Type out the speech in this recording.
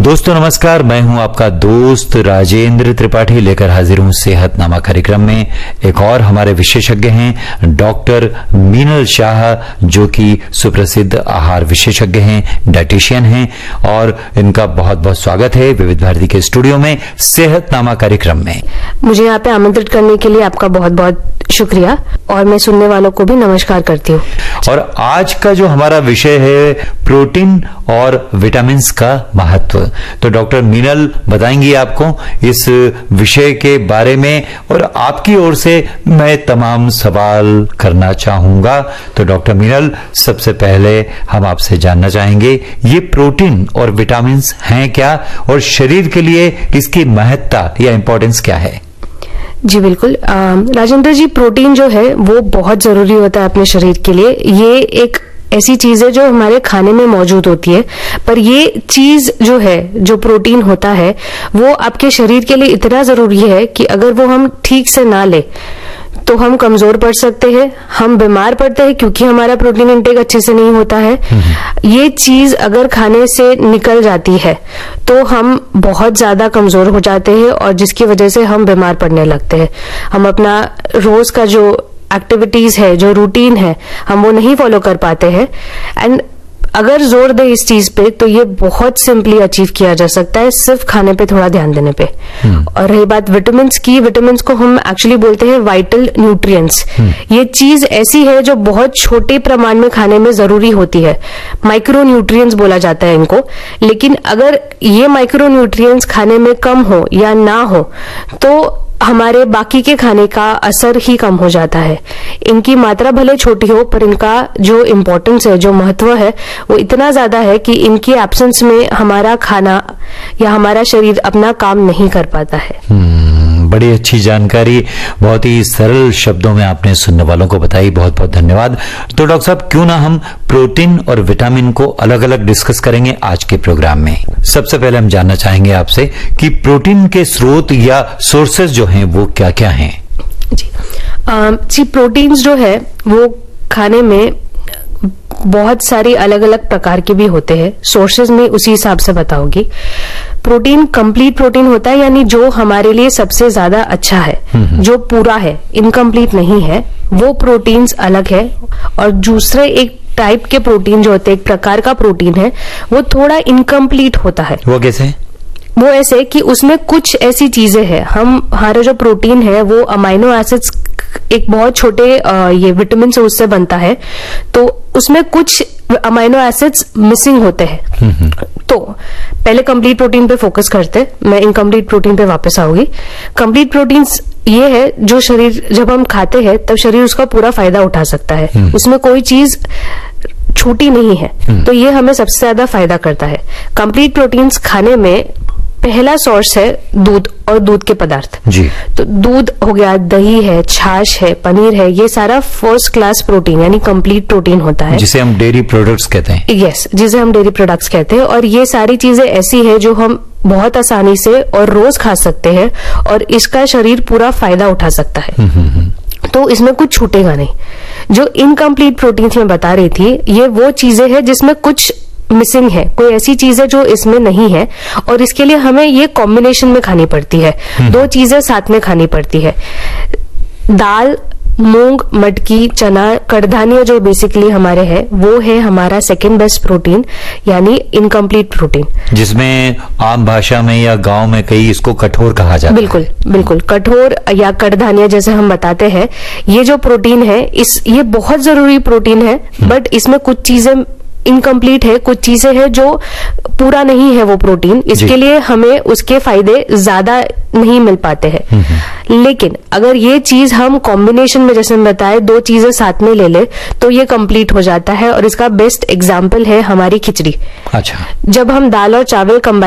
दोस्तों नमस्कार, मैं हूं आपका दोस्त राजेंद्र त्रिपाठी लेकर हाजिर हूं सेहतनामा कार्यक्रम में। एक और हमारे विशेषज्ञ हैं डॉक्टर मीनल शाह, जो कि सुप्रसिद्ध आहार विशेषज्ञ हैं, डाइटिशियन हैं, और इनका बहुत बहुत स्वागत है विविध भारती के स्टूडियो में सेहतनामा कार्यक्रम में। मुझे यहाँ पे आमंत्रित करने के लिए आपका बहुत बहुत शुक्रिया, और मैं सुनने वालों को भी नमस्कार करती हूँ। और आज का जो हमारा विषय है प्रोटीन और विटामिन्स का महत्व, तो डॉक्टर मीनल बताएंगी आपको इस विषय के बारे में, और आपकी ओर से मैं तमाम सवाल करना चाहूंगा। तो डॉक्टर मीनल, सबसे पहले हम आपसे जानना चाहेंगे ये प्रोटीन और विटामिन्स हैं क्या, और शरीर के लिए इसकी महत्ता या इंपॉर्टेंस क्या है? जी बिल्कुल राजेंद्र जी, प्रोटीन जो है वो बहुत जरूरी होता है अपने शरीर के लिए। ये एक ऐसी चीज है जो हमारे खाने में मौजूद होती है, पर ये चीज जो है, जो प्रोटीन होता है, वो आपके शरीर के लिए इतना जरूरी है कि अगर वो हम ठीक से ना ले तो हम कमजोर पड़ सकते हैं, हम बीमार पड़ते हैं क्योंकि हमारा प्रोटीन इंटेक अच्छे से नहीं होता है। ये चीज अगर खाने से निकल जाती है तो हम बहुत ज्यादा कमजोर हो जाते हैं, और जिसकी वजह से हम बीमार पड़ने लगते हैं। हम अपना रोज का जो एक्टिविटीज है, जो रूटीन है, हम वो नहीं फॉलो कर पाते हैं। एंड अगर जोर दे इस चीज पे तो ये बहुत सिंपली अचीव किया जा सकता है, सिर्फ खाने पे थोड़ा ध्यान देने पे। और रही बात विटामिन्स की, विटामिन्स को हम एक्चुअली बोलते हैं वाइटल न्यूट्रिएंट्स। ये चीज ऐसी है जो बहुत छोटे प्रमाण में खाने में जरूरी होती है, माइक्रो न्यूट्रिएंट्स बोला जाता है इनको। लेकिन अगर ये माइक्रो न्यूट्रिएंट्स खाने में कम हो या ना हो तो हमारे बाकी के खाने का असर ही कम हो जाता है। इनकी मात्रा भले छोटी हो, पर इनका जो इम्पोर्टेंस है, जो महत्व है, वो इतना ज्यादा है कि इनकी एब्सेंस में हमारा खाना या हमारा शरीर अपना काम नहीं कर पाता है। बड़ी अच्छी जानकारी बहुत ही सरल शब्दों में आपने सुनने वालों को बताई, बहुत बहुत धन्यवाद। तो डॉक्टर साहब, क्यों ना हम प्रोटीन और विटामिन को अलग अलग डिस्कस करेंगे आज के प्रोग्राम में। सबसे पहले हम जानना चाहेंगे आपसे कि प्रोटीन के स्रोत या सोर्सेज जो हैं वो क्या क्या हैं? जी प्रोटीन्स जो है वो खाने में बहुत सारी अलग अलग प्रकार के भी होते हैं। सोर्सेज में उसी हिसाब से बताऊंगी। प्रोटीन कंप्लीट प्रोटीन होता है, यानी जो हमारे लिए सबसे ज्यादा अच्छा है, जो पूरा है, इनकम्प्लीट नहीं है, वो प्रोटीन्स अलग है। और दूसरे एक टाइप के प्रोटीन जो होते हैं, एक प्रकार का प्रोटीन है, वो थोड़ा इनकम्प्लीट होता है। वो कैसे? वो ऐसे कि उसमें कुछ ऐसी चीजें हैं, हमारा जो प्रोटीन है वो अमाइनो एसिड्स, एक बहुत छोटे ये विटामिन से उससे बनता है, तो उसमें कुछ अमाइनो एसिड्स मिसिंग होते हैं। तो पहले कंप्लीट प्रोटीन पे फोकस करते, मैं इनकम्प्लीट प्रोटीन पे वापस आऊंगी। कंप्लीट प्रोटीन्स ये है जो शरीर जब हम खाते हैं तब शरीर उसका पूरा फायदा उठा सकता है, उसमें कोई चीज छूटी नहीं है, तो ये हमें सबसे ज्यादा फायदा करता है। कंप्लीट प्रोटीन्स खाने में पहला सोर्स है दूध और दूध के पदार्थ जी। तो दूध हो गया, दही है, छाछ है, पनीर है, ये सारा फर्स्ट क्लास प्रोटीन यानी कंप्लीट प्रोटीन होता है, जिसे हम डेयरी प्रोडक्ट्स कहते हैं। यस, जिसे हम डेयरी प्रोडक्ट्स कहते हैं। और ये सारी चीजें ऐसी है जो हम बहुत आसानी से और रोज खा सकते हैं, और इसका शरीर पूरा फायदा उठा सकता है। तो इसमें कुछ छूटेगा नहीं। जो इनकम्प्लीट प्रोटीन्स मैं बता रही थी, ये वो चीजें हैं जिसमें कुछ मिसिंग है, कोई ऐसी चीज है जो इसमें नहीं है, और इसके लिए हमें ये कॉम्बिनेशन में खानी पड़ती है, दो चीजें साथ में खानी पड़ती है। दाल, मूंग, मटकी, चना, कड़धान्य जो बेसिकली हमारे है, वो है हमारा सेकेंड बेस्ट प्रोटीन यानी इनकम्प्लीट प्रोटीन, जिसमें आम भाषा में या गांव में कई इसको कठोर कहा जाता है। बिल्कुल बिल्कुल, कठोर या कड़धान्य जैसे हम बताते हैं। ये जो प्रोटीन है, ये बहुत जरूरी प्रोटीन है, बट इसमें कुछ चीजें इनकम्प्लीट है, कुछ चीजें हैं जो पूरा नहीं है वो प्रोटीन, इसके लिए हमें उसके फायदे ज्यादा नहीं मिल पाते हैं। लेकिन अगर ये चीज हम कॉम्बिनेशन में, जैसे हम बताए, दो चीजें साथ में ले ले तो ये कंप्लीट हो जाता है। और इसका बेस्ट एग्जाम्पल है हमारी खिचड़ी। अच्छा, जब हम दाल और चावल कंबाइन